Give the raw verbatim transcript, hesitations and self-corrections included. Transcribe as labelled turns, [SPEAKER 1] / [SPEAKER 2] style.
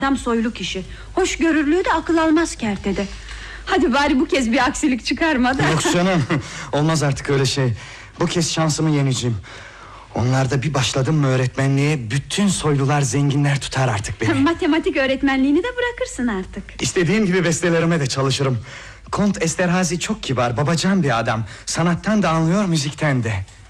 [SPEAKER 1] Adam soylu kişi. Hoşgörülüğü de akıl almaz kertede. Hadi bari bu kez bir aksilik çıkarma da.
[SPEAKER 2] Yok canım, olmaz artık öyle şey. Bu kez şansımı yeneceğim. Onlarda bir başladım mı öğretmenliğe, bütün soylular zenginler tutar artık beni.
[SPEAKER 1] Matematik öğretmenliğini de bırakırsın artık.
[SPEAKER 2] İstediğim gibi bestelerime de çalışırım. Kont Esterhazy çok kibar, babacan bir adam. Sanattan da anlıyor, müzikten de.